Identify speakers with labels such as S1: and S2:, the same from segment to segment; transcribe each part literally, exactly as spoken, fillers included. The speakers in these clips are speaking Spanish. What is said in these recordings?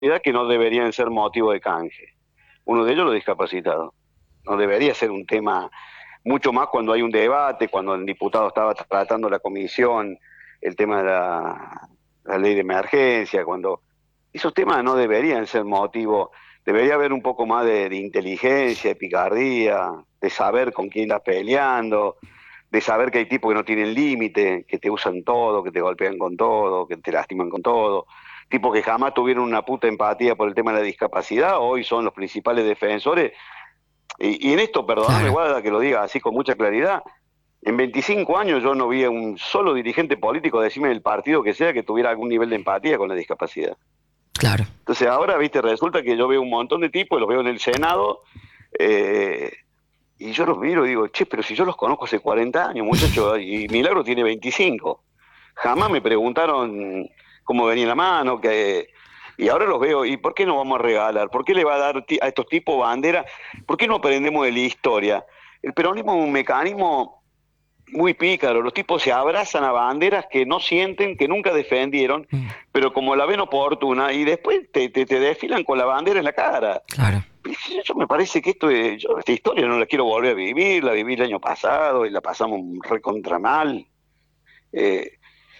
S1: que no deberían ser motivo de canje. Uno de ellos los discapacitados. No debería ser un tema, mucho más cuando hay un debate, cuando el diputado estaba tratando la comisión, el tema de la, la ley de emergencia, cuando esos temas no deberían ser motivo, debería haber un poco más de, de inteligencia, de picardía, de saber con quién estás peleando, de saber que hay tipos que no tienen límite, que te usan todo, que te golpean con todo, que te lastiman con todo, tipos que jamás tuvieron una puta empatía por el tema de la discapacidad, hoy son los principales defensores. Y, y en esto, perdóname,
S2: Claro.
S1: Guarda, que lo diga así con mucha claridad, en veinticinco años yo no vi a un solo dirigente político decirme del partido que sea que tuviera algún nivel de empatía con la discapacidad.
S2: Claro.
S1: Entonces ahora, viste, resulta que yo veo un montón de tipos, los veo en el Senado, eh, y yo los miro y digo, che, pero si yo los conozco hace cuarenta años, muchachos, y Milagro tiene veinticinco. Jamás me preguntaron cómo venía la mano, que... Y ahora los veo, ¿y por qué no vamos a regalar? ¿Por qué le va a dar a estos tipos bandera? ¿Por qué no aprendemos de la historia? El peronismo es un mecanismo muy pícaro, los tipos se abrazan a banderas que no sienten, que nunca defendieron,
S2: Mm.
S1: pero como la ven oportuna, y después te, te, te desfilan con la bandera en la cara.
S2: Claro.
S1: Yo me parece que esto es, yo esta historia no la quiero volver a vivir, la viví el año pasado y la pasamos recontra mal. Eh,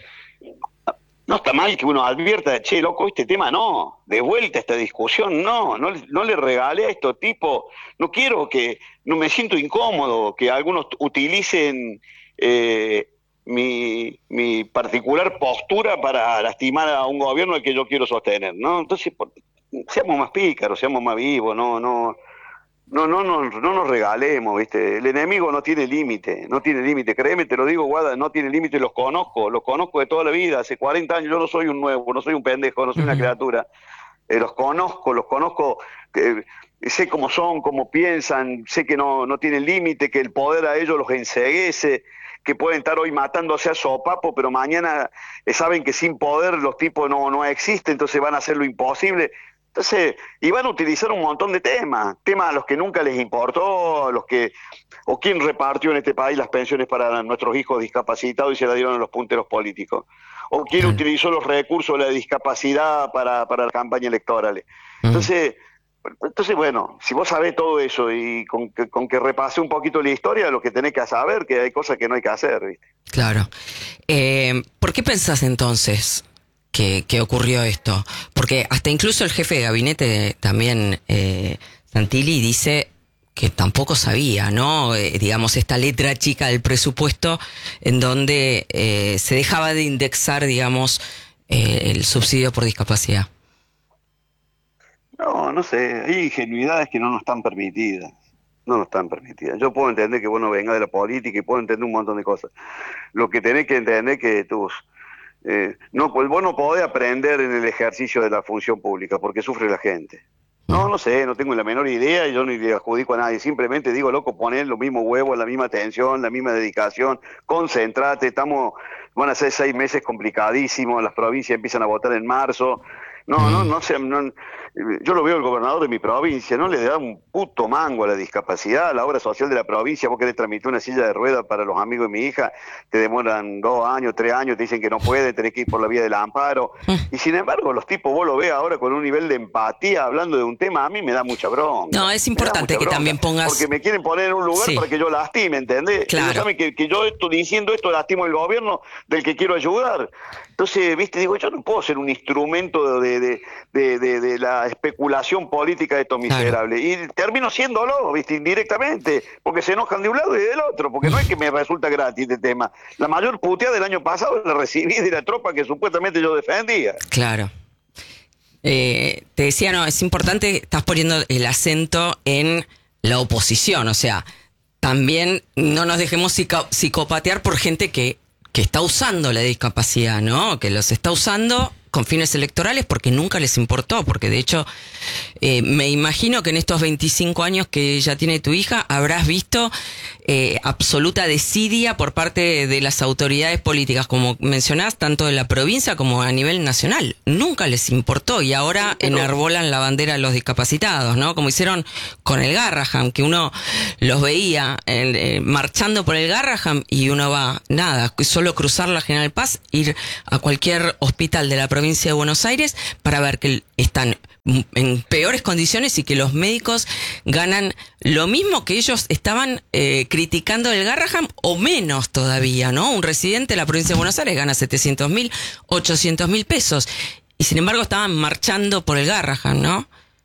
S1: no está mal que uno advierta, che, loco, este tema no, de vuelta esta discusión, no, no, le- no le regalé a estos tipos, no quiero que, no me siento incómodo que algunos utilicen eh, mi, mi particular postura para lastimar a un gobierno al que yo quiero sostener, ¿no? Entonces, por- seamos más pícaros, seamos más vivos, no, no, no, no, no, no nos regalemos, ¿viste? El enemigo no tiene límite, no tiene límite. Créeme, te lo digo, Guada, no tiene límite, los conozco, los conozco de toda la vida, hace cuarenta años, yo no soy un nuevo, no soy un pendejo, no soy una
S2: Ujú.
S1: criatura. Eh, los conozco, los conozco, eh, sé cómo son, cómo piensan, sé que no, no tienen límite, que el poder a ellos los enceguece, que pueden estar hoy matándose a sopapo, pero mañana eh, saben que sin poder los tipos no, no existen, entonces van a hacer lo imposible. Entonces, y van a utilizar un montón de temas, temas a los que nunca les importó, a los que, o quién repartió en este país las pensiones para nuestros hijos discapacitados y se las dieron a los punteros políticos, o quién
S2: Claro.
S1: utilizó los recursos de la discapacidad para, para las campañas electorales.
S2: Mm.
S1: Entonces, entonces, bueno, si vos sabés todo eso y con que, con que repase un poquito la historia, lo que tenés que saber, que hay cosas que no hay que hacer, ¿viste?
S2: Claro. Eh, ¿por qué pensás entonces que, que ocurrió esto? Porque hasta incluso el jefe de gabinete también, eh, Santilli, dice que tampoco sabía, ¿no? Eh, digamos, esta letra chica del presupuesto en donde eh, se dejaba de indexar, digamos, eh, el subsidio por discapacidad.
S1: No, no sé, hay ingenuidades que no nos están permitidas. No nos están permitidas. Yo puedo entender que vos no vengas de la política y puedo entender un montón de cosas. Lo que tenés que entender es que tus, eh, no, pues vos no podés aprender en el ejercicio de la función pública porque sufre la gente. No,
S2: Mm.
S1: no sé, no tengo la menor idea y yo ni le adjudico a nadie. Simplemente digo, loco, poner los mismos huevos, la misma atención, la misma dedicación, concentrate. Estamos, van a ser seis meses complicadísimos, las provincias empiezan a votar en marzo. No, no,
S2: Mm.
S1: no sé, no, yo lo veo el gobernador de mi provincia, no le da un puto mango a la discapacidad, a la obra social de la provincia. Vos querés tramitar una silla de ruedas para los amigos de mi hija, te demoran dos años, tres años, te dicen que no pueden, tenés que ir por la vía del amparo. Y sin embargo, los tipos, vos lo ves ahora con un nivel de empatía hablando de un tema, a mí me da mucha
S2: No,
S1: bronca,
S2: es
S1: me da
S2: importante
S1: mucha
S2: que
S1: bronca,
S2: también pongas...
S1: porque me quieren poner en un lugar
S2: Sí,
S1: para que yo lastime, ¿entendés? Ellos
S2: claro.
S1: saben que, que yo estoy diciendo esto lastimo el gobierno del que quiero ayudar. Entonces, viste, digo, yo no puedo ser un instrumento de, de, de, de, de la especulación política de estos
S2: Claro.
S1: miserables. Y termino siéndolo, viste, indirectamente, porque se enojan de un lado y del otro, porque no es que me resulta gratis este tema. La mayor puteada del año pasado la recibí de la tropa que supuestamente yo defendía.
S2: Claro. Eh, te decía, no, es importante, estás poniendo el acento en la oposición, o sea, también no nos dejemos psico- psicopatear por gente que, que está usando la discapacidad, ¿no? Que los está usando con fines electorales porque nunca les importó, porque de hecho eh, me imagino que en estos veinticinco años que ya tiene tu hija habrás visto eh, absoluta desidia por parte de las autoridades políticas, como mencionás, tanto de la provincia como a nivel nacional. Nunca les importó y ahora
S1: Pero,
S2: enarbolan la bandera de los discapacitados, ¿no? Como hicieron con el Garraham, que uno los veía eh, eh, marchando por el Garraham y uno va, nada, solo cruzar la General Paz, ir a cualquier hospital de la provincia provincia de Buenos Aires para ver que están en peores condiciones y que los médicos ganan lo mismo que ellos estaban eh, criticando del Garrahan o menos todavía, ¿no? Un residente de la provincia de Buenos Aires gana setecientos mil, ochocientos mil pesos y sin embargo estaban marchando por el Garrahan, ¿no?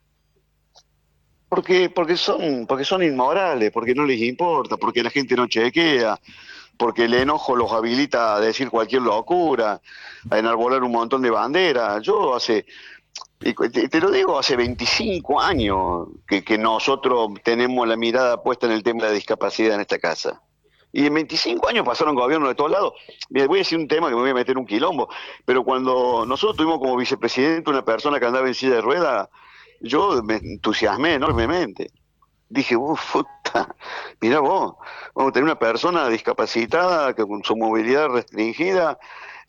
S1: Porque, porque son, porque son inmorales, porque no les importa, porque la gente no chequea, porque el enojo los habilita a decir cualquier locura, a enarbolar un montón de banderas. Yo hace, y te, te lo digo, hace veinticinco años que, que nosotros tenemos la mirada puesta en el tema de la discapacidad en esta casa. Y en veinticinco años pasaron gobiernos de todos lados. Mira, voy a decir un tema que me voy a meter en un quilombo, pero cuando nosotros tuvimos como vicepresidente una persona que andaba en silla de ruedas, yo me entusiasmé enormemente. Dije, uff, puta, mirá vos, vamos a tener una persona discapacitada que con su movilidad restringida.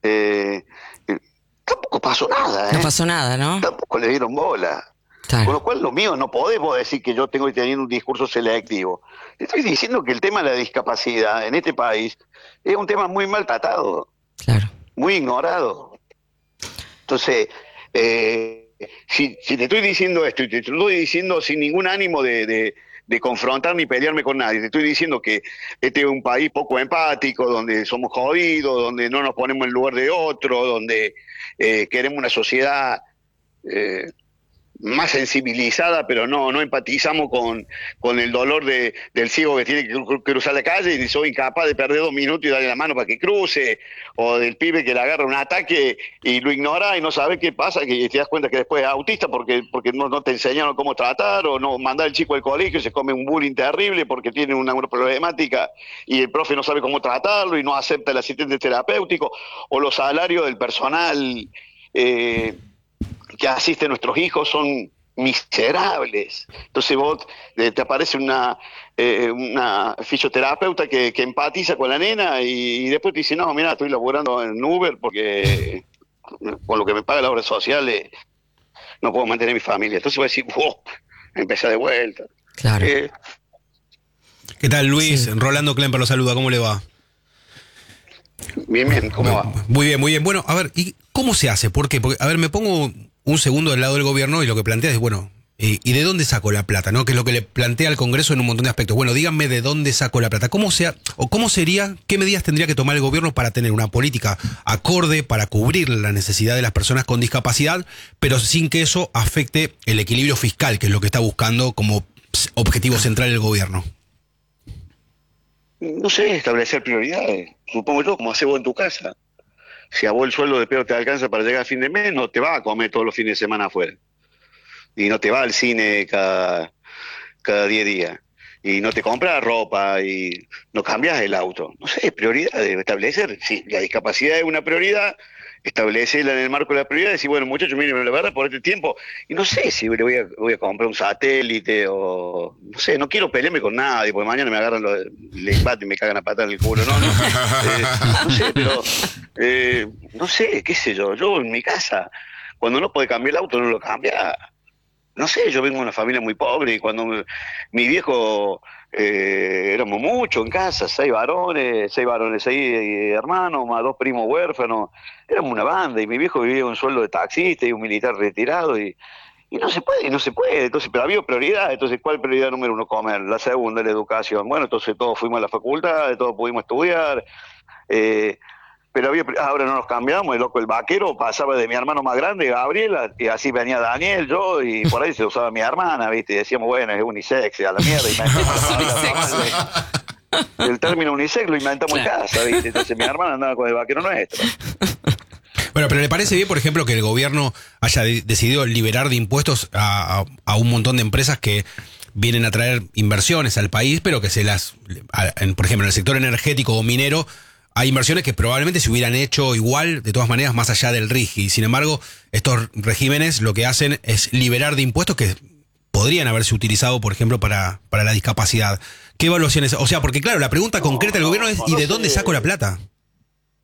S1: Eh, eh, tampoco pasó nada, ¿eh?
S2: No pasó nada, ¿no?
S1: Tampoco le dieron bola. Claro. Con lo cual lo mío no podemos decir que yo tengo teniendo un discurso selectivo. Estoy diciendo que el tema de la discapacidad en este país es un tema muy maltratado,
S2: claro,
S1: muy ignorado. Entonces, eh, Si, si te estoy diciendo esto y te estoy diciendo sin ningún ánimo de, de, de confrontar ni pelearme con nadie, te estoy diciendo que este es un país poco empático, donde somos jodidos, donde no nos ponemos en lugar de otro, donde eh, queremos una sociedad eh, más sensibilizada, pero no no empatizamos con, con el dolor de, del ciego que tiene que cruzar la calle y soy incapaz de perder dos minutos y darle la mano para que cruce, o del pibe que le agarra un ataque y lo ignora y no sabe qué pasa, que te das cuenta que después es autista porque porque no, no te enseñaron cómo tratar, o no mandar al chico al colegio y se come un bullying terrible porque tiene una problemática y el profe no sabe cómo tratarlo y no acepta el asistente terapéutico, o los salarios del personal eh, que asiste a nuestros hijos son miserables. Entonces vos eh, te aparece una eh, una fisioterapeuta que, que empatiza con la nena y, y después te dice, no, mira, estoy laburando en Uber porque con lo que me paga la obra social eh, no puedo mantener mi familia. Entonces voy a decir, wow, empecé de vuelta.
S2: Claro.
S1: Eh,
S3: ¿Qué tal, Luis?
S2: Sí.
S3: Rolando Klemper lo saluda, ¿cómo le va?
S1: Bien, bien, ¿cómo va?
S3: Muy bien, muy bien. Bueno, a ver, ¿y cómo se hace? ¿Por qué? Porque, a ver, me pongo un segundo del lado del gobierno y lo que plantea es, bueno, eh, ¿y de dónde saco la plata? ¿No? Que es lo que le plantea al Congreso en un montón de aspectos. Bueno, díganme de dónde saco la plata. ¿Cómo sea, o cómo sería, qué medidas tendría que tomar el gobierno para tener una política acorde para cubrir la necesidad de las personas con discapacidad, pero sin que eso afecte el equilibrio fiscal, que es lo que está buscando como objetivo central el gobierno?
S1: No sé, establecer prioridades. Supongo yo, como haces vos en tu casa. Si a vos el sueldo de peor te alcanza para llegar a fin de mes, no te vas a comer todos los fines de semana afuera. Y no te vas al cine cada, cada diez días. Y no te compras ropa y no cambias el auto. No sé, prioridades, establecer. Si la discapacidad es una prioridad, establecerla en el marco de la prioridad y decir, bueno, muchachos, miren, la verdad, por este tiempo, y no sé si le voy a, voy a comprar un satélite o, no sé, no quiero pelearme con nadie, porque mañana me agarran los, les baten y me cagan a patar en el culo, no, no, eh, no sé, pero, eh, no sé, qué sé yo, yo en mi casa, cuando no puede cambiar el auto, no lo cambia. No sé, yo vengo de una familia muy pobre y cuando me, mi viejo, eh, éramos muchos en casa, seis varones, seis varones, seis hermanos, más dos primos huérfanos, éramos una banda y mi viejo vivía un sueldo de taxista y un militar retirado y, y no se puede, y no se puede, entonces, pero había prioridad, entonces, ¿cuál prioridad número uno? Comer, la segunda, la educación, bueno, entonces todos fuimos a la facultad, todos pudimos estudiar, eh, pero había, ahora no nos cambiamos, el loco, el vaquero pasaba de mi hermano más grande, Gabriela, y así venía Daniel, yo, y por ahí se usaba mi hermana, ¿viste? Y decíamos, bueno, es unisex, a la mierda, y el, el término unisex lo inventamos en casa, ¿viste? Entonces mi hermana andaba con el vaquero nuestro.
S3: Bueno, pero ¿le parece bien, por ejemplo, que el gobierno haya de- decidido liberar de impuestos a, a, a un montón de empresas que vienen a traer inversiones al país, pero que se las, a- en, por ejemplo, en el sector energético o minero, hay inversiones que probablemente se hubieran hecho igual, de todas maneras, más allá del R I G I. Sin embargo, estos regímenes lo que hacen es liberar de impuestos que podrían haberse utilizado, por ejemplo, para, para la discapacidad. ¿Qué evaluaciones? O sea, porque claro, la pregunta
S1: No,
S3: concreta del
S1: no,
S3: gobierno es,
S1: no,
S3: ¿y
S1: no
S3: de
S1: sé.
S3: dónde saco la plata?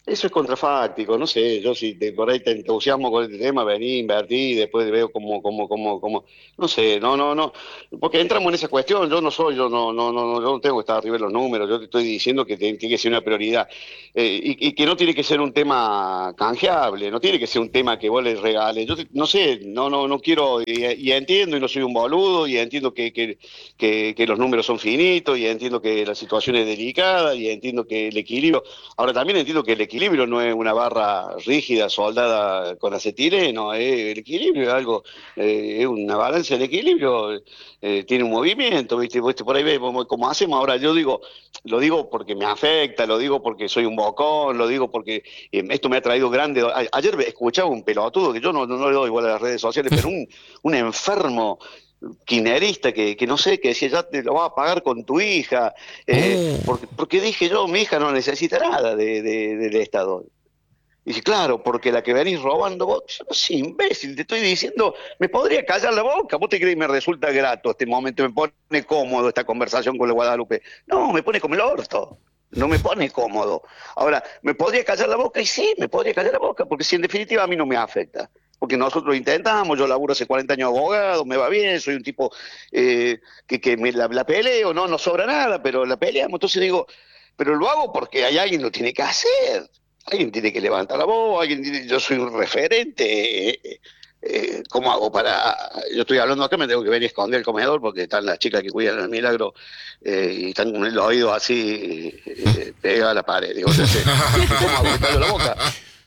S1: Eso es contrafáctico, no sé, yo si te, por ahí te entusiasmo con este tema, vení, invertí, y después veo como, como, como, como, no sé, no, no, no, porque entramos en esa cuestión, yo no soy, yo no, no, no, no, yo no tengo que estar arriba de los números, yo te estoy diciendo que te- tiene que ser una prioridad, eh, y, y que no tiene que ser un tema canjeable, no tiene que ser un tema que vos le regales, yo te- no sé, no, no, no quiero, y, y entiendo, y no soy un boludo, y entiendo que, que, que, que los números son finitos, y entiendo que la situación es delicada, y entiendo que el equilibrio. Ahora también entiendo que el equilibrio no es una barra rígida, soldada con acetileno, eh, el equilibrio es algo, eh, es una balanza, el equilibrio eh, tiene un movimiento, ¿viste? Vos por ahí ves cómo, cómo hacemos. Ahora yo digo, lo digo porque me afecta, lo digo porque soy un bocón, lo digo porque eh, esto me ha traído grande. A- ayer escuchaba un pelotudo, que yo no, no, no le doy igual a las redes sociales, pero un, un enfermo kirchnerista que, que no sé, que decía ya te lo vas a pagar con tu hija, eh,
S2: Oh,
S1: porque, porque dije yo, mi hija no necesita nada de, de- del Estado. Y dice, claro, porque la que venís robando vos, yo no soy imbécil, te estoy diciendo, me podría callar la boca, vos te crees que me resulta grato este momento, me pone cómodo esta conversación con el Guadalupe. No, me pone como el orto, no me pone cómodo. Ahora, ¿me podría callar la boca? Y sí, me podría callar la boca, porque si en definitiva a mí no me afecta. Porque nosotros intentamos, yo laburo hace cuarenta años de abogado, me va bien, soy un tipo eh, que, que me la, la peleo, no nos sobra nada, pero la peleamos. Entonces digo, pero lo hago porque hay alguien que lo tiene que hacer. Alguien tiene que levantar la voz, alguien tiene, yo soy un referente. eh, eh, ¿Cómo hago para...? Yo estoy hablando acá, me tengo que venir a esconder el comedor porque están las chicas que cuidan el milagro eh, y están con los oídos así eh, pegados a la pared. Digo, entonces, ¿cómo hago? ¿Me callo la boca?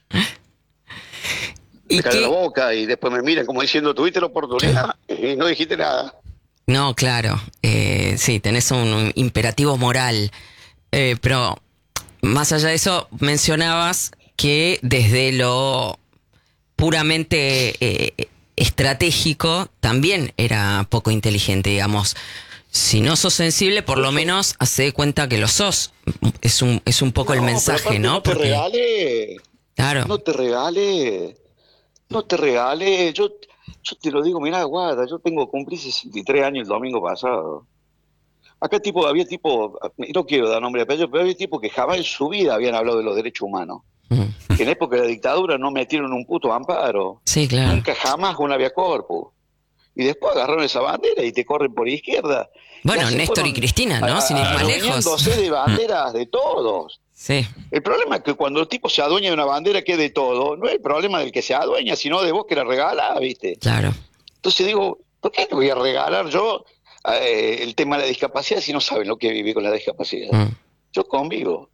S1: Me
S2: ¿y
S1: callo la
S2: qué?
S1: boca y después me miran como diciendo, tuviste la oportunidad y no dijiste nada.
S2: No, claro, eh, sí, tenés un, un imperativo moral, eh, pero más allá de eso, mencionabas que desde lo puramente eh, estratégico también era poco inteligente, digamos. Si no sos sensible, por lo
S1: Eso.
S2: menos hace de cuenta que lo sos. Es un, es un poco
S1: No,
S2: el
S1: pero
S2: mensaje,
S1: aparte
S2: ¿no?
S1: no te
S2: Porque,
S1: regales,
S2: claro,
S1: no te regales. No te regales, yo, yo te lo digo, mirá, guarda, yo tengo, cumplí sesenta y tres años el domingo pasado. Acá tipo, había tipo, y no quiero dar nombre de apellido, pero había tipo que jamás en su vida habían hablado de los derechos humanos.
S2: mm,
S1: Que en época de la dictadura no metieron un puto amparo.
S2: sí, claro.
S1: Nunca jamás con un había corpus. Y después agarraron esa bandera y te corren por izquierda. Y
S2: Bueno,
S1: así
S2: Néstor y
S1: fueron
S2: Cristina,
S1: a-
S2: ¿no? Sin ir
S1: a-
S2: más
S3: Claro.
S2: lejos.
S1: adueñándose de banderas de todos.
S2: Sí,
S1: El problema es que cuando el tipo se adueña de una bandera que es de todo, no es el problema del que se adueña, sino de vos que la regalás, ¿viste?
S2: claro.
S1: Entonces digo, ¿por qué le voy a regalar yo eh, el tema de la discapacidad si no saben lo que viví con la discapacidad?
S2: Mm.
S1: Yo convivo.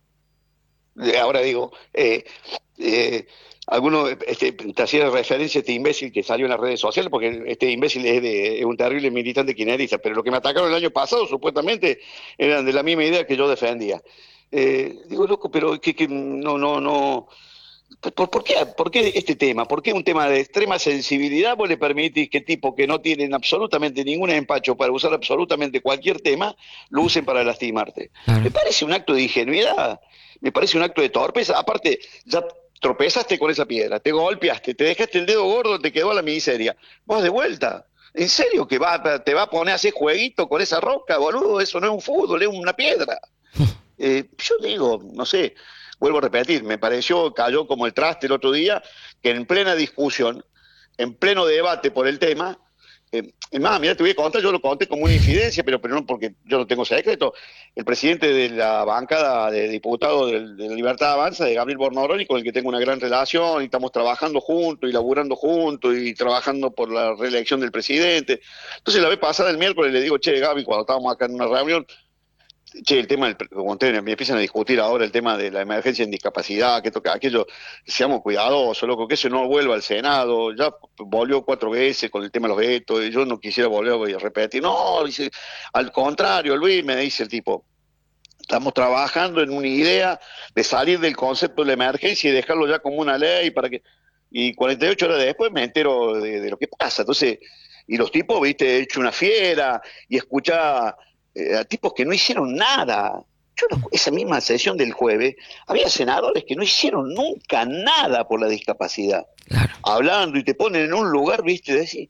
S1: Eh, Ahora digo, eh, eh, alguno este, te hacía referencia a este imbécil que salió en las redes sociales, porque este imbécil es, de, es un terrible militante kirchnerista, pero lo que me atacaron el año pasado supuestamente eran de la misma idea que yo defendía. Eh, digo, loco, pero que, que no, no, no. ¿Por, por qué, ¿Por qué este tema? ¿Por qué un tema de extrema sensibilidad vos le permitís que tipos que no tienen absolutamente ningún empacho para usar absolutamente cualquier tema, lo usen para lastimarte?
S2: Claro.
S1: Me parece un acto de ingenuidad, me parece un acto de torpeza. Aparte, ya tropezaste con esa piedra, te golpeaste, te dejaste el dedo gordo, te quedó a la miseria. Vas de vuelta. ¿En serio que va, te va a poner a hacer jueguito con esa roca, boludo? Eso no es un fútbol, es una piedra. Eh, yo digo, no sé, vuelvo a repetir, me pareció, cayó como el traste el otro día, que en plena discusión, en pleno debate por el tema, eh, es más, mira, te voy a contar, yo lo conté como una infidencia, pero, pero no porque yo no tengo secreto, el presidente de la bancada de diputados de, de la Libertad Avanza, de Gabriel Bornoroni, con el que tengo una gran relación, y estamos trabajando juntos, y laburando juntos, y trabajando por la reelección del presidente. Entonces la vez pasada, el miércoles, le digo, che, Gaby, cuando estábamos acá en una reunión, che, el tema, del, como ustedes me empiezan a discutir ahora el tema de la emergencia en discapacidad, que toca aquello, seamos cuidadosos, loco, que eso no vuelva al Senado, ya volvió cuatro veces con el tema de los vetos, y yo no quisiera volver a repetir, no, dice, al contrario, Luis, me dice el tipo, estamos trabajando en una idea de salir del concepto de la emergencia y dejarlo ya como una ley para que, y cuarenta y ocho horas después me entero de, de lo que pasa, entonces, y los tipos, viste, hecho una fiera, y escuchá eh, a tipos que no hicieron nada. Yo no- esa misma sesión del jueves, había senadores que no hicieron nunca nada por la discapacidad,
S2: Claro.
S1: hablando y te ponen en un lugar, viste, de decir,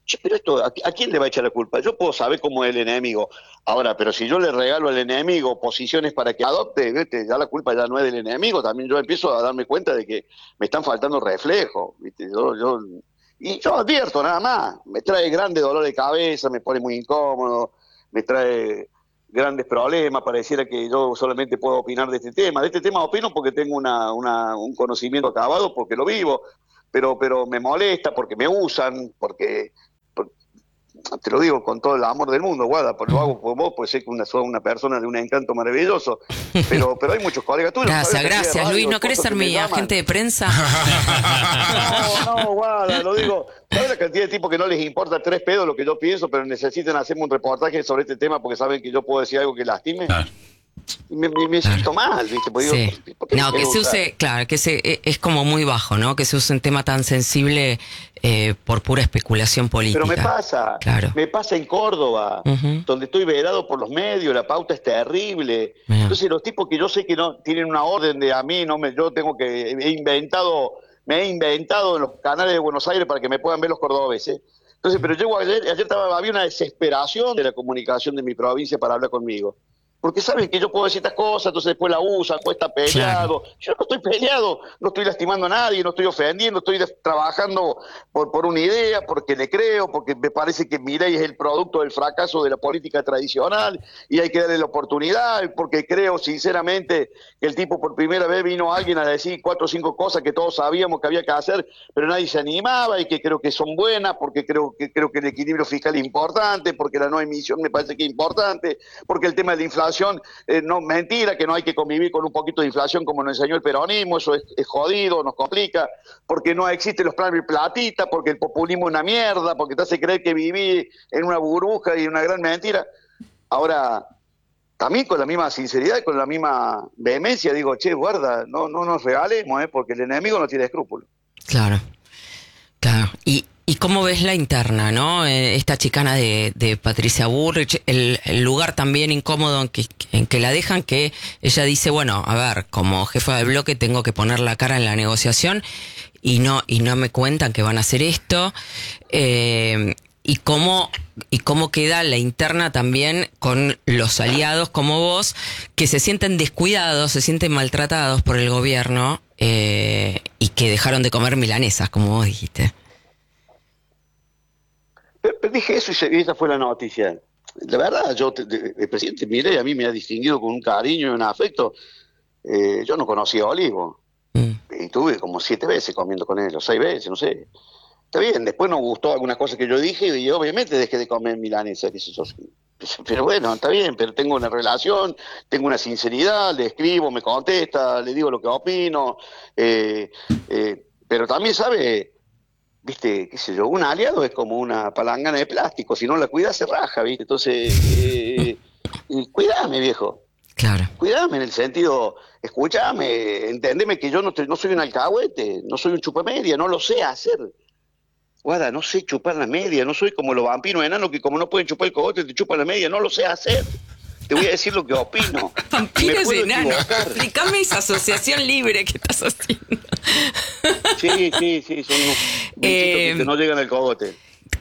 S1: che, pero esto, ¿a, ¿a quién le va a echar la culpa? Yo puedo saber cómo es el enemigo. Ahora, pero si yo le regalo al enemigo posiciones para que adopte, ¿viste? Ya la culpa ya no es del enemigo, también yo empiezo a darme cuenta de que me están faltando reflejos, ¿viste? Yo, yo, y yo advierto nada más, me trae grande dolor de cabeza, me pone muy incómodo, me trae grandes problemas, pareciera que yo solamente puedo opinar de este tema. De este tema opino porque tengo una, una, un conocimiento acabado, porque lo vivo, pero, pero me molesta porque me usan, porque, porque te lo digo con todo el amor del mundo, Guada, porque lo hago por vos, pues sé que una, sos una persona de un encanto maravilloso, pero, pero hay muchos colegas tuyos.
S2: Gracias, gracias, radio, Luis, ¿no querés ser mi agente de prensa?
S1: No, no, Guada, lo digo. ¿Sabes la cantidad de tipos que no les importa tres pedos lo que yo pienso, pero necesitan hacerme un reportaje sobre este tema porque saben que yo puedo decir algo que lastime? Claro. Y me, me, me siento claro. mal, ¿viste? Porque
S2: sí.
S1: digo, ¿por qué
S2: no, que se
S1: usar?
S2: use, claro, que se, es como muy bajo, ¿no? Que se use un tema tan sensible eh, por pura especulación política.
S1: Pero me pasa,
S2: claro.
S1: me pasa en Córdoba, uh-huh. donde estoy vedado por los medios, la pauta es terrible. Yeah. Entonces los tipos que yo sé que no tienen una orden de a mí, no me, yo tengo que, he inventado... me he inventado en los canales de Buenos Aires para que me puedan ver los cordobeses. Entonces, pero yo ayer, ayer estaba, había una desesperación de la comunicación de mi provincia para hablar conmigo. Porque saben que yo puedo decir estas cosas, entonces después la usan, después está peleado. Claro. Yo no estoy peleado, no estoy lastimando a nadie, no estoy ofendiendo, estoy trabajando por, por una idea, porque le creo, porque me parece que Milei es el producto del fracaso de la política tradicional y hay que darle la oportunidad, porque creo sinceramente que el tipo por primera vez vino alguien a decir cuatro o cinco cosas que todos sabíamos que había que hacer, pero nadie se animaba y que creo que son buenas, porque creo que, creo que el equilibrio fiscal es importante, porque la no emisión me parece que es importante, porque el tema de la inflación Eh, no, mentira, que no hay que convivir con un poquito de inflación como nos enseñó el peronismo, eso es, es jodido, nos complica, porque no existen los planes platita, porque el populismo es una mierda, porque te hace creer que viví en una burbuja y una gran mentira. Ahora, también con la misma sinceridad y con la misma vehemencia digo, che, guarda, no, no nos regalemos, eh, porque el enemigo no tiene escrúpulos.
S2: Claro, claro, y ¿Y cómo ves la interna, no? Esta chicana de, de Patricia Bullrich, el, el lugar también incómodo en que, en que la dejan, que ella dice, bueno, a ver, como jefa del bloque tengo que poner la cara en la negociación y no y no me cuentan que van a hacer esto. Eh, y cómo y cómo queda la interna también con los aliados como vos, que se sienten descuidados, se sienten maltratados por el gobierno eh, y que dejaron de comer milanesas, como vos dijiste.
S1: Pero, pero dije eso y esa fue la noticia. La verdad, yo, el presidente Milei a mí me ha distinguido con un cariño y un afecto. Eh, yo no conocía a Olivo. Mm. Y estuve como siete veces comiendo con él, o seis veces, no sé. Está bien, después nos gustó algunas cosas que yo dije y obviamente dejé de comer milanesa, qué sé yo. Pero bueno, está bien, pero tengo una relación, tengo una sinceridad, le escribo, me contesta, le digo lo que opino. Eh, eh, pero también sabe... Viste, qué sé yo, un aliado es como una palangana de plástico, si no la cuidas se raja, ¿viste? Entonces, eh, cuidame, viejo.
S2: Claro.
S1: Cuidame en el sentido, escúchame, entendeme que yo no, te, no soy un alcahuete, no soy un chupamedia, no lo sé hacer. Guada, no sé chupar la media, no soy como los vampiros enanos que como no pueden chupar el cogote te chupan la media, no lo sé hacer. Te voy a decir lo que opino.
S2: Vampiros enanos. Explícame esa asociación libre que estás haciendo.
S1: Sí, sí, sí, son unos eh, que no llegan al cogote.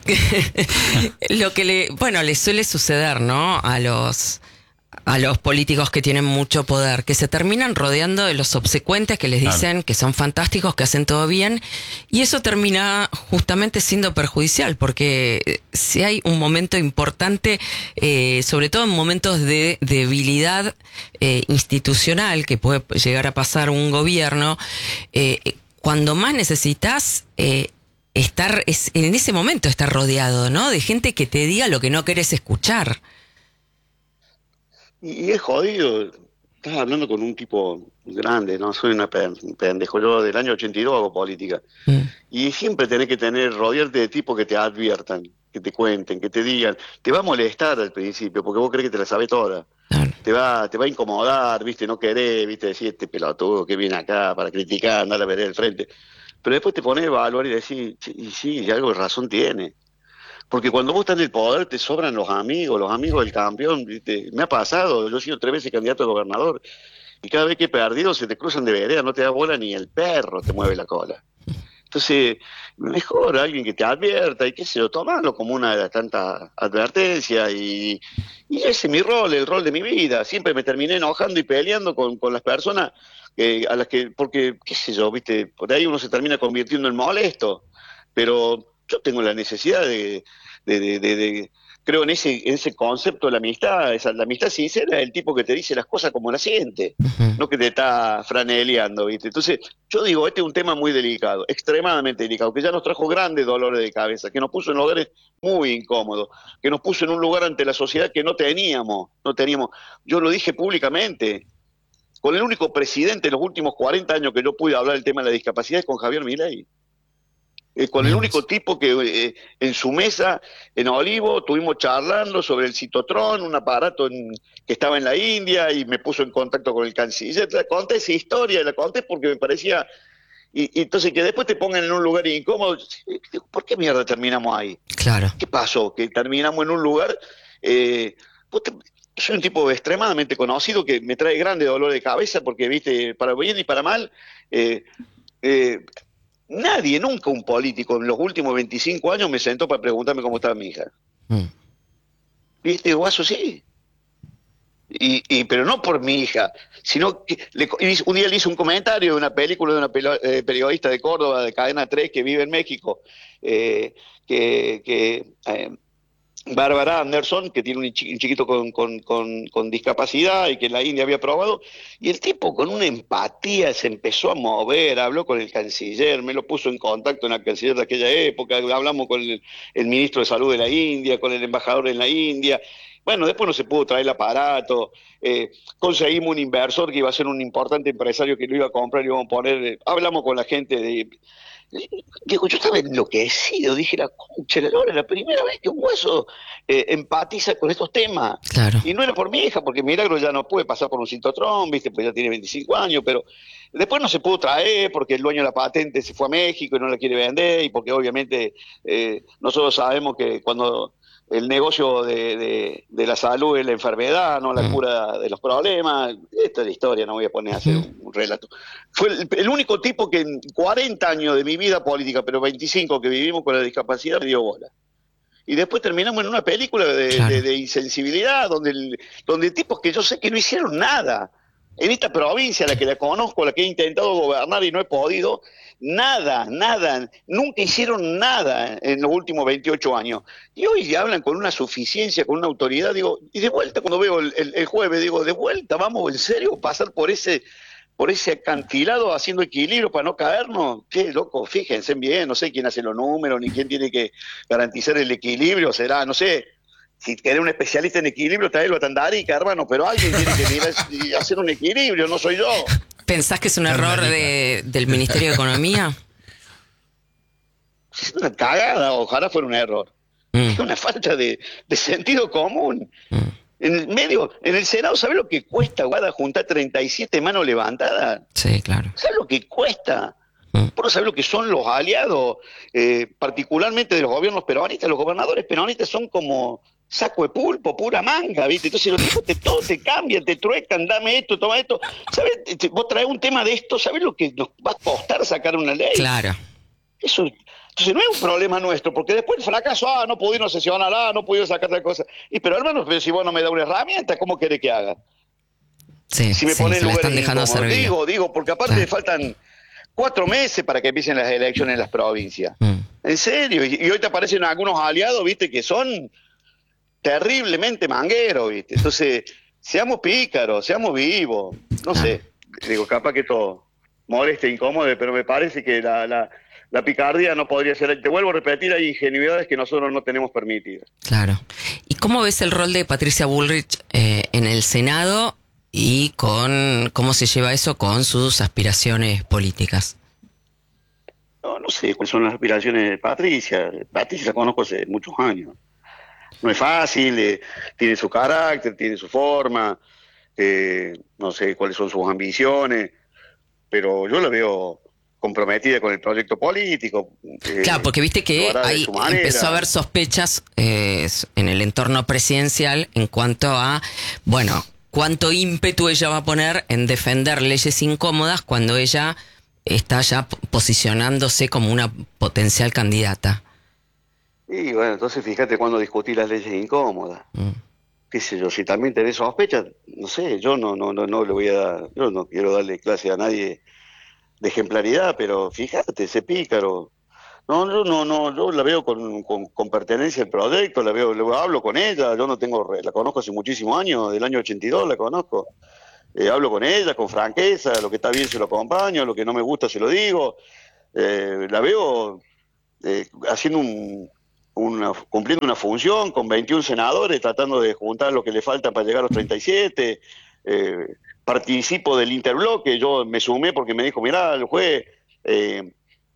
S2: Lo que le, bueno, le suele suceder, ¿no? A los a los políticos que tienen mucho poder, que se terminan rodeando de los obsecuentes que les dicen claro. que son fantásticos, que hacen todo bien, y eso termina justamente siendo perjudicial, porque si hay un momento importante, eh, sobre todo en momentos de debilidad eh, institucional que puede llegar a pasar un gobierno, eh, cuando más necesitas eh, estar, es, en ese momento estar rodeado, ¿no? De gente que te diga lo que no querés escuchar.
S1: Y es jodido, estás hablando con un tipo grande, no soy una pendejo, yo del año ochenta y dos hago política, mm. y siempre tenés que tener, rodearte de tipos que te adviertan, que te cuenten, que te digan, te va a molestar al principio, porque vos crees que te la sabés toda, claro. te va te va a incomodar, viste, no querés, viste, decir, este pelotudo que viene acá para criticar, andar a ver el frente, pero después te pones a evaluar y decís, y sí, y algo de razón tiene. Porque cuando vos estás en el poder te sobran los amigos, los amigos del campeón. ¿Viste? Me ha pasado, yo he sido tres veces candidato a gobernador y cada vez que he perdido se te cruzan de vereda, no te da bola ni el perro te mueve la cola. Entonces, mejor alguien que te advierta y qué sé yo, tomarlo como una de las tantas advertencias y, y ese es mi rol, el rol de mi vida. Siempre me terminé enojando y peleando con, con las personas eh, a las que, porque, qué sé yo, viste, por ahí uno se termina convirtiendo en molesto, pero yo tengo la necesidad de, de, de, de, de creo en ese, en ese concepto de la amistad, esa, la amistad sincera es el tipo que te dice las cosas como las siente, uh-huh. no que te está franeleando, ¿viste? Entonces, yo digo, este es un tema muy delicado, extremadamente delicado, que ya nos trajo grandes dolores de cabeza, que nos puso en lugares muy incómodos, que nos puso en un lugar ante la sociedad que no teníamos, no teníamos. Yo lo dije públicamente, con el único presidente en los últimos cuarenta años que yo pude hablar del tema de la discapacidad es con Javier Milei. Eh, con el único tipo que eh, en su mesa, en Olivo, estuvimos charlando sobre el citotrón, un aparato en, que estaba en la India, y me puso en contacto con el canciller. La conté esa historia, la conté porque me parecía... Y, y entonces que después te pongan en un lugar incómodo, ¿por qué mierda terminamos ahí?
S2: Claro.
S1: ¿Qué pasó? Que terminamos en un lugar... Eh, te, yo soy un tipo extremadamente conocido que me trae grande dolor de cabeza porque, viste, para bien y para mal... Eh, eh, Nadie, nunca un político en los últimos veinticinco años me sentó para preguntarme cómo estaba mi hija. Mm. ¿Viste, Guaso? Sí. Y, y, pero no por mi hija, sino que le, un día le hice un comentario de una película de una pelo, eh, periodista de Córdoba, de Cadena tres, que vive en México, eh, que... que eh, Bárbara Anderson, que tiene un chiquito con, con, con, con discapacidad y que en la India había probado, y el tipo con una empatía se empezó a mover, habló con el canciller, me lo puso en contacto en el canciller de aquella época, hablamos con el, el ministro de Salud de la India, con el embajador en la India. Bueno, después no se pudo traer el aparato, eh, conseguimos un inversor que iba a ser un importante empresario que lo iba a comprar y íbamos a poner, eh, hablamos con la gente de... Digo, yo estaba enloquecido, dije, la concha, la lora, la primera vez que un hueso eh, empatiza con estos temas.
S2: Claro.
S1: Y no era por mi hija, porque Milagro ya no puede pasar por un citotrón, viste, pues ya tiene veinticinco años, pero después no se pudo traer porque el dueño de la patente se fue a México y no la quiere vender, y porque obviamente eh, nosotros sabemos que cuando el negocio de, de, de la salud es la enfermedad, no la mm. cura de los problemas. Esta es la historia, no voy a poner a hacer un, un relato. Fue el, el único tipo que en cuarenta años de mi vida política, pero veinticinco que vivimos con la discapacidad, me dio bola. Y después terminamos en una película de, claro. de, de insensibilidad, donde, el, donde tipos que yo sé que no hicieron nada. En esta provincia, la que la conozco, la que he intentado gobernar y no he podido, nada, nada, nunca hicieron nada en los últimos veintiocho años. Y hoy hablan con una suficiencia, con una autoridad, digo, y de vuelta cuando veo el, el, el jueves, digo, de vuelta, vamos, ¿en serio pasar por ese por ese acantilado haciendo equilibrio para no caernos? Qué loco, fíjense bien, no sé quién hace los números, ni quién tiene que garantizar el equilibrio, será, no sé... Si querés un especialista en equilibrio, traerlo a Tandarica, hermano, pero alguien tiene que mirar y hacer un equilibrio, no soy yo.
S2: ¿Pensás que es un error de, del Ministerio de Economía?
S1: Es una cagada, ojalá fuera un error. Mm. Es una falta de, de sentido común. Mm. En el medio, en el Senado, ¿sabes lo que cuesta, Guada, juntar treinta y siete manos levantadas?
S2: Sí, claro.
S1: ¿Sabes lo que cuesta? Por saber lo que son los aliados, eh, particularmente de los gobiernos peronistas. Los gobernadores peronistas son como saco de pulpo, pura manga, ¿viste? Entonces los tipos te, todo te cambian, te truecan, dame esto, toma esto. ¿Sabes? Vos traes un tema de esto, ¿sabés lo que nos va a costar sacar una ley?
S2: Claro.
S1: Eso, entonces no es un problema nuestro, porque después el fracaso, ah, no pudieron sesionar, ah, no pudieron sacar tal cosa. Y pero hermano, pero si vos no me das una herramienta, ¿cómo querés que haga?
S2: Sí,
S1: si me
S2: sí,
S1: ponen
S2: se
S1: lugares
S2: están dejando
S1: incómodos.
S2: servir.
S1: Digo, digo, porque aparte claro. faltan cuatro meses para que empiecen las elecciones en las provincias. Mm. En serio, y, y hoy te aparecen algunos aliados, viste, que son terriblemente mangueros, viste. Entonces, seamos pícaros, seamos vivos. No ah. sé, digo, capaz que todo moleste, incómodo, pero me parece que la, la, la picardía no podría ser. Te vuelvo a repetir, hay ingenuidades que nosotros no tenemos permitidas.
S2: Claro. ¿Y cómo ves el rol de Patricia Bullrich eh, en el Senado? Y con cómo se lleva eso con sus aspiraciones políticas.
S1: No, no sé cuáles son las aspiraciones de Patricia. Patricia la conozco hace muchos años. No es fácil, eh, tiene su carácter, tiene su forma, eh, no sé cuáles son sus ambiciones, pero yo la veo comprometida con el proyecto político.
S2: Eh, claro, porque viste que ahí empezó a haber sospechas eh, en el entorno presidencial en cuanto a, bueno, cuánto ímpetu ella va a poner en defender leyes incómodas cuando ella está ya posicionándose como una potencial candidata.
S1: Y bueno, entonces fíjate cuando discutí las leyes incómodas. Mm. Qué sé yo, si también tenés sospechas, no sé, yo no, no, no, no le voy a dar, yo no quiero darle clase a nadie de ejemplaridad, pero fíjate, ese pícaro. No, yo no, no, yo la veo con, con, con pertenencia al proyecto, la veo, luego hablo con ella, yo no tengo, la conozco hace muchísimos años, del año ochenta y dos la conozco. Eh, hablo con ella con franqueza, lo que está bien se lo acompaño, lo que no me gusta se lo digo. Eh, la veo eh, haciendo un, una, cumpliendo una función con veintiún senadores, tratando de juntar lo que le falta para llegar a los treinta y siete. Eh, participo del interbloque, yo me sumé porque me dijo, mirá, el juez, eh,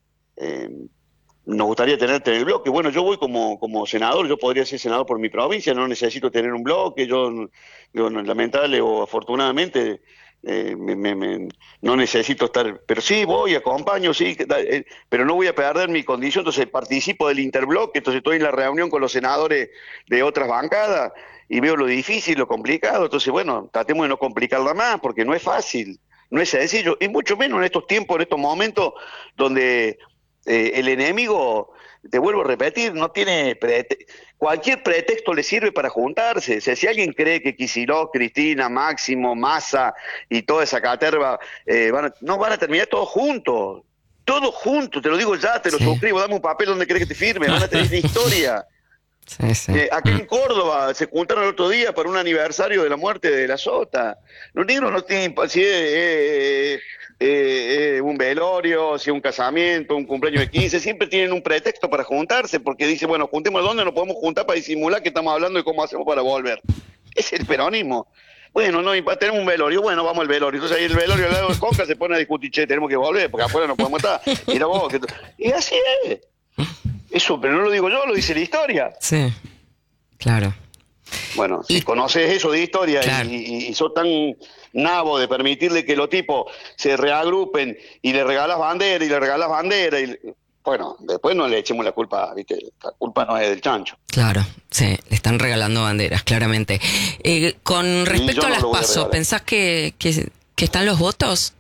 S1: eh, nos gustaría tenerte en el bloque. Bueno, yo voy como, como senador, yo podría ser senador por mi provincia, no necesito tener un bloque, yo, yo lamentable o afortunadamente eh, me, me, me, no necesito estar, pero sí voy, acompaño, sí, eh, pero no voy a perder mi condición, entonces participo del interbloque, entonces estoy en la reunión con los senadores de otras bancadas y veo lo difícil, lo complicado, entonces bueno, tratemos de no complicarla más, porque no es fácil, no es sencillo, y mucho menos en estos tiempos, en estos momentos donde Eh, el enemigo, te vuelvo a repetir, no tiene prete cualquier pretexto le sirve para juntarse. O sea, si alguien cree que Kicillof, Cristina, Máximo, Massa y toda esa caterva eh, van a, no van a terminar todos juntos, todos juntos, te lo digo ya, te lo sí. suscribo, dame un papel donde querés que te firme, van a tener una historia. Sí, sí. Eh, aquí en Córdoba se juntaron el otro día para un aniversario de la muerte de la Sota. Los negros no tienen si es eh, eh, eh, un velorio, si es un casamiento, un cumpleaños de quince, siempre tienen un pretexto para juntarse, porque dicen, bueno, juntemos dónde nos podemos juntar para disimular que estamos hablando de cómo hacemos para volver. Es el peronismo. Bueno, no, tenemos un velorio, bueno, vamos al velorio. Entonces ahí el velorio al lado de Conca se pone a discutir, che, tenemos que volver, porque afuera no podemos estar. Y, luego, y así es. Eso, pero no lo digo yo, lo dice la historia.
S2: Sí, claro.
S1: Bueno, si y, conoces eso de historia claro. y, y, y sos tan nabo de permitirle que los tipos se reagrupen y le regalas bandera y le regalas bandera, y bueno, después no le echemos la culpa, ¿viste? La culpa no es del chancho.
S2: Claro, sí, le están regalando banderas, claramente. Eh, con respecto no a las PASO, ¿pensás que, que, que están los votos?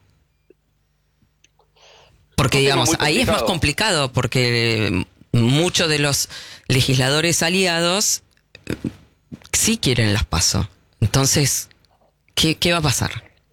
S2: Porque, digamos, ahí es más complicado, porque muchos de los legisladores aliados sí quieren las PASO. Entonces, ¿qué, qué va a pasar?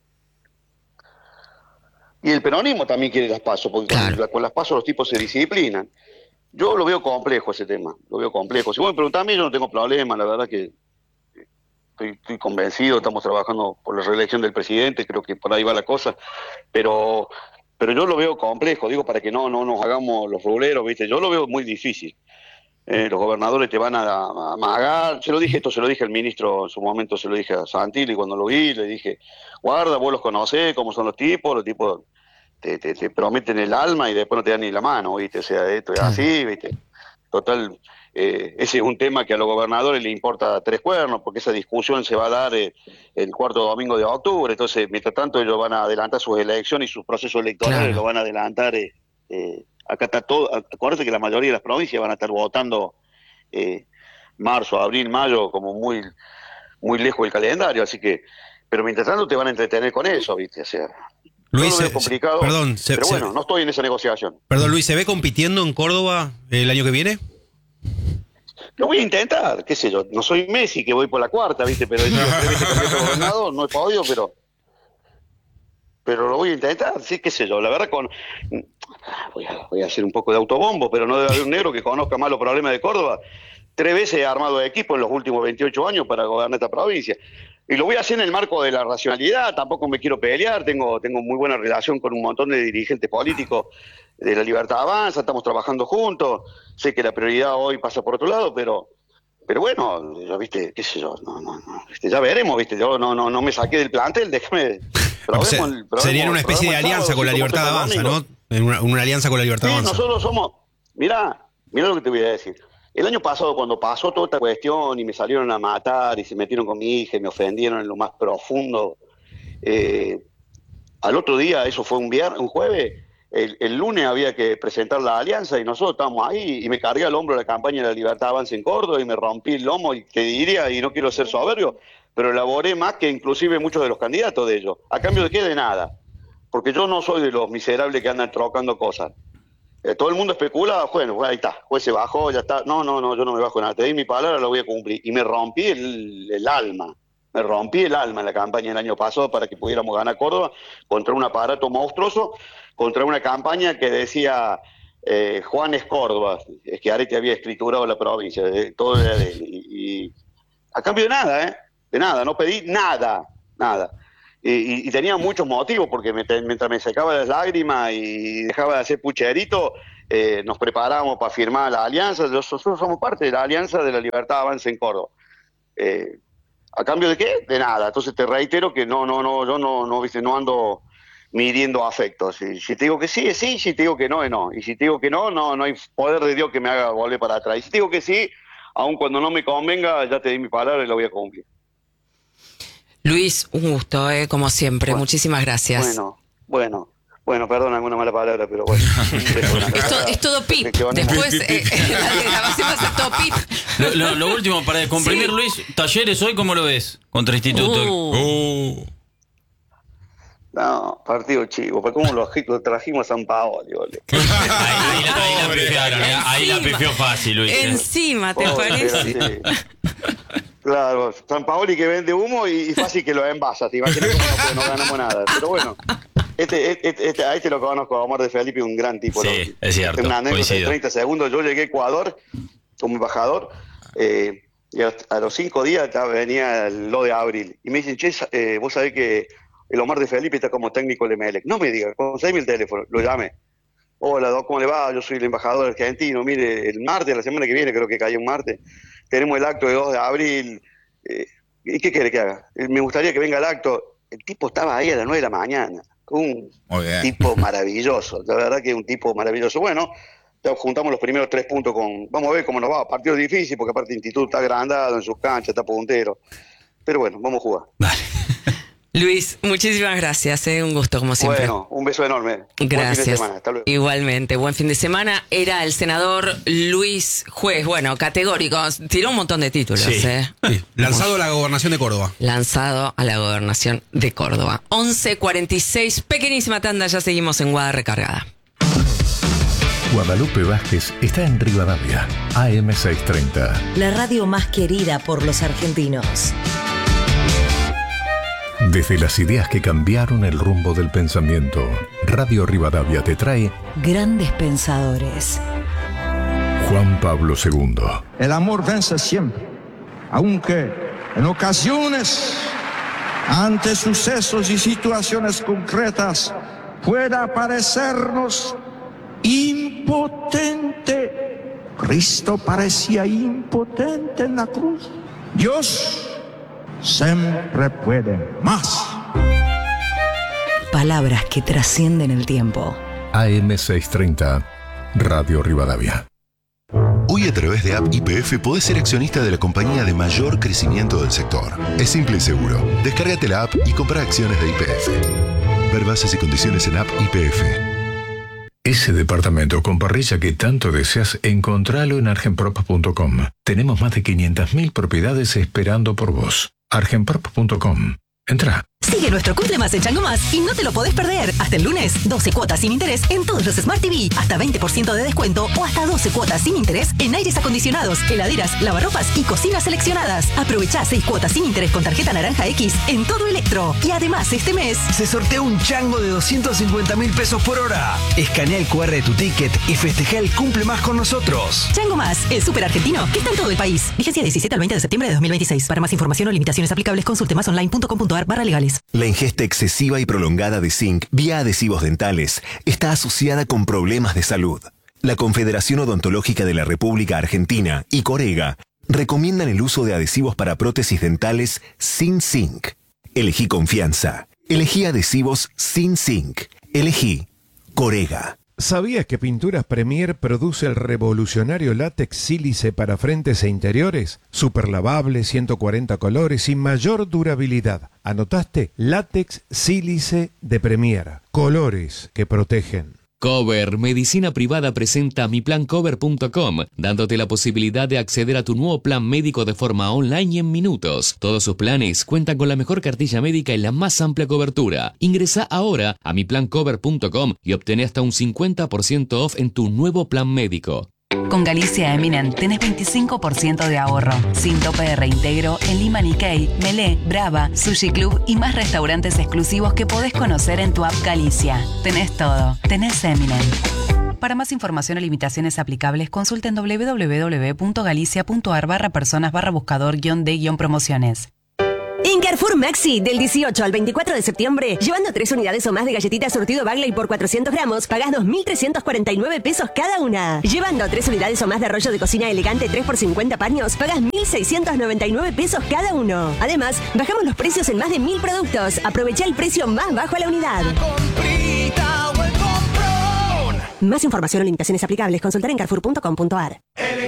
S1: Y el peronismo también quiere las PASO, porque claro. con, con las PASO los tipos se disciplinan. Yo lo veo complejo ese tema, lo veo complejo. Si vos me preguntás a mí, yo no tengo problema, la verdad que estoy, estoy convencido, estamos trabajando por la reelección del presidente, creo que por ahí va la cosa, pero... Pero yo lo veo complejo, digo, para que no, no nos hagamos los ruleros, ¿viste? Yo lo veo muy difícil. Eh, los gobernadores te van a, a amagar. Se lo dije, esto se lo dije al ministro, en su momento se lo dije a Santilli cuando lo vi, le dije, guarda, vos los conocés, cómo son los tipos, los tipos te, te, te prometen el alma y después no te dan ni la mano, ¿viste? O sea, esto es así, ¿viste? Total, eh, ese es un tema que a los gobernadores le importa tres cuernos, porque esa discusión se va a dar eh, el cuarto domingo de octubre, entonces, mientras tanto, ellos van a adelantar sus elecciones y sus procesos electorales claro. lo van a adelantar. Eh, eh, acá está todo, acuérdate que la mayoría de las provincias van a estar votando eh, marzo, abril, mayo, como muy, muy lejos del calendario, así que, pero mientras tanto te van a entretener con eso, ¿viste? O sea,
S3: Luis,
S1: todo es complicado,
S3: perdón, se,
S1: pero bueno,
S3: se,
S1: no estoy en esa negociación.
S3: Perdón, Luis, ¿se ve compitiendo en Córdoba el año que viene?
S1: Lo voy a intentar, qué sé yo, no soy Messi que voy por la cuarta, ¿viste? Pero yo tres veces campeón de gobernador, no he podido, pero pero lo voy a intentar, sí, qué sé yo, la verdad con voy a, voy a hacer un poco de autobombo, pero no debe haber un negro que conozca más los problemas de Córdoba. Tres veces he armado equipo en los últimos veintiocho años para gobernar esta provincia. Y lo voy a hacer en el marco de la racionalidad, tampoco me quiero pelear, tengo, tengo muy buena relación con un montón de dirigentes políticos de La Libertad Avanza, estamos trabajando juntos, sé que la prioridad hoy pasa por otro lado, pero pero bueno, ya viste, qué sé yo, no, no, no, ¿viste? Ya veremos, viste, yo no, no, no me saqué del plantel, déjame.
S3: Probemos, o sea, probemos, serían una especie de alianza sábado, con la Libertad Avanza, ¿no? Una, una alianza con la Libertad
S1: sí,
S3: Avanza.
S1: Nosotros somos, mirá, mirá lo que te voy a decir. El año pasado, cuando pasó toda esta cuestión y me salieron a matar y se metieron con mi hija y me ofendieron en lo más profundo, eh, al otro día, eso fue un viernes, un jueves, el, el lunes había que presentar la alianza y nosotros estábamos ahí y me cargué al hombro la campaña de la Libertad Avanza en Córdoba y me rompí el lomo y te diría, y no quiero ser soberbio, pero elaboré más que inclusive muchos de los candidatos de ellos. ¿A cambio de qué? De nada. porque yo no soy de los miserables que andan trocando cosas. Eh, todo el mundo especula, bueno, bueno, ahí está, juez se bajó, ya está. No, no, no, yo no me bajo nada, te di mi palabra, la voy a cumplir. Y me rompí el, el alma, me rompí el alma en la campaña del año pasado para que pudiéramos ganar Córdoba contra un aparato monstruoso, contra una campaña que decía eh, Juan es Córdoba, es que Arete había escriturado la provincia, de, todo era de él. Y, y a cambio de nada, ¿eh? De nada, no pedí nada, nada. Y, y, y tenía muchos motivos, porque me, mientras me secaba las lágrimas y dejaba de hacer pucherito, eh, nos preparábamos para firmar la alianza. Nosotros somos parte de la Alianza de la Libertad Avanza en Córdoba. Eh, ¿A cambio de qué? De nada. Entonces te reitero que no, no, no, yo no, no, ¿viste? No ando midiendo afectos. Si, si te digo que sí, es sí, si te digo que no, es no. Y si te digo que no, no, no hay poder de Dios que me haga volver para atrás. Y si te digo que sí, aun cuando no me convenga, ya te di mi palabra y la voy a cumplir.
S2: Luis, un gusto, eh, como siempre.
S1: Bueno,
S2: Muchísimas gracias.
S1: Bueno, bueno, bueno, perdón alguna mala palabra, pero bueno.
S2: es, to, es todo pip. Después eh, la grabación va a ser todo pip.
S4: Lo, lo, lo último, para comprimir, sí. Luis, Talleres hoy, ¿cómo lo ves? Contra Instituto.
S2: Uh.
S4: Uh.
S1: No, partido chico. ¿Cómo lo, lo trajimos a San Paoli?
S4: Ahí, ahí, la, ahí la pifiaron, eh. Ahí la pifió fácil, Luis.
S2: Encima, ¿te
S1: Pobre,
S2: parece?
S1: Claro, San Paoli que vende humo y, y fácil que lo envasa. Te imaginas que no, no ganamos nada. Pero bueno, este, este, este, a este lo conozco, a Omar de Felipe, un gran tipo.
S4: Sí, ¿no? Es cierto.
S1: Una anécdota de treinta segundos. Yo llegué a Ecuador como embajador eh, y a, a los cinco días ya venía lo de abril. Y me dicen, che, eh, vos sabés que el Omar de Felipe está como técnico de Emelec. No me digas, conseguime el teléfono. Lo llamé. Hola, Doc, ¿cómo le va? Yo soy el embajador argentino. Mire, el martes, la semana que viene, creo que cae un martes, tenemos el acto de dos de abril. Eh, ¿Y qué quiere que haga? Eh, me gustaría que venga el acto. El tipo estaba ahí a las nueve de la mañana. Un tipo maravilloso. La verdad que es un tipo maravilloso. Bueno, ya juntamos los primeros tres puntos con... Vamos a ver cómo nos va. Partido difícil, porque aparte el Instituto está agrandado en sus canchas, está puntero. Pero bueno, vamos a jugar.
S2: Vale. Luis, muchísimas gracias, ¿eh? Un gusto como siempre.
S1: Bueno, un beso enorme.
S2: Gracias.
S1: Buen fin de semana. Hasta luego.
S2: Igualmente, buen fin de semana. Era el senador Luis Juez, bueno, categórico, tiró un montón de títulos.
S3: Sí.
S2: ¿eh?
S3: Sí. Lanzado a la gobernación de Córdoba.
S2: Lanzado a la gobernación de Córdoba. once cuarenta y seis, pequeñísima tanda, ya seguimos en Guada Recargada.
S5: Guadalupe Vázquez está en Rivadavia, A M seiscientos treinta.
S6: La radio más querida por los argentinos.
S5: Desde las ideas que cambiaron el rumbo del pensamiento, Radio Rivadavia te trae
S6: Grandes Pensadores.
S5: Juan Pablo segundo.
S7: El amor vence siempre, aunque en ocasiones, ante sucesos y situaciones concretas, pueda parecernos impotente. Cristo parecía impotente en la cruz. Dios siempre puede más.
S6: Palabras que trascienden el tiempo.
S5: A M seiscientos treinta, Radio Rivadavia.
S8: Hoy a través de App Y P F podés ser accionista de la compañía de mayor crecimiento del sector. Es simple y seguro. Descárgate la app y compra acciones de Y P F. Ver bases y condiciones en App Y P F.
S5: Ese departamento con parrilla que tanto deseas, encontralo en argenprop punto com. Tenemos más de quinientas mil propiedades esperando por vos. argenprop punto com. Entra.
S9: Sigue nuestro Cumple Más en Chango Más y no te lo podés perder. Hasta el lunes, doce cuotas sin interés en todos los Smart T V, hasta veinte por ciento de descuento o hasta doce cuotas sin interés en aires acondicionados, heladeras, lavarropas y cocinas seleccionadas. Aprovechá seis cuotas sin interés con tarjeta Naranja X en todo Electro. Y además este mes
S10: se sortea un chango de doscientos cincuenta mil pesos por hora. Escanea el cu erre de tu ticket y festeja el Cumple Más con nosotros.
S9: Chango Más, el súper argentino que está en todo el país. Vigencia diecisiete al veinte de septiembre de dos mil veintiséis. Para más información o limitaciones aplicables, consulte más online punto com punto ar barra legales.
S11: La ingesta excesiva y prolongada de zinc vía adhesivos dentales está asociada con problemas de salud. La Confederación Odontológica de la República Argentina y Corega recomiendan el uso de adhesivos para prótesis dentales sin zinc. Elegí confianza. Elegí adhesivos sin zinc. Elegí Corega.
S12: ¿Sabías que Pinturas Premier produce el revolucionario látex sílice para frentes e interiores? Super lavable, ciento cuarenta colores y mayor durabilidad. ¿Anotaste? Látex sílice de Premier. Colores que protegen.
S13: Cover Medicina Privada presenta mi plan cover punto com, dándote la posibilidad de acceder a tu nuevo plan médico de forma online y en minutos. Todos sus planes cuentan con la mejor cartilla médica y la más amplia cobertura. Ingresa ahora a mi plan cover punto com y obtén hasta un cincuenta por ciento off en tu nuevo plan médico.
S14: Con Galicia Eminent tenés veinticinco por ciento de ahorro, sin tope de reintegro en Lima Nikkei, Melé, Brava, Sushi Club y más restaurantes exclusivos que podés conocer en tu app Galicia. Tenés todo, tenés Eminent. Para más información o limitaciones aplicables, consulten doble u doble u doble u punto galicia punto ar barra personas barra buscador guión de guión promociones.
S15: En Carrefour Maxi, del dieciocho al veinticuatro de septiembre, llevando tres unidades o más de galletitas surtido Bagley por cuatrocientos gramos, pagás dos mil trescientos cuarenta y nueve pesos cada una. Llevando tres unidades o más de rollo de cocina elegante tres por cincuenta paños, pagás mil seiscientos noventa y nueve pesos cada uno. Además, bajamos los precios en más de mil productos. Aprovecha el precio más bajo a la unidad. Más información o limitaciones aplicables, consultar en carrefour punto com punto ar.